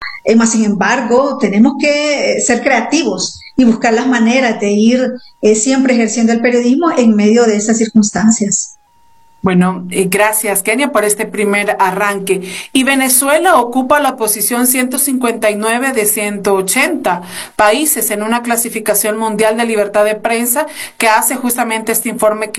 Más sin embargo, tenemos que ser creativos y buscar las maneras de ir siempre ejerciendo el periodismo en medio de esas circunstancias. Bueno, gracias, Kenia, por este primer arranque. Y Venezuela ocupa la posición 159 de 180 países en una clasificación mundial de libertad de prensa que hace justamente este informe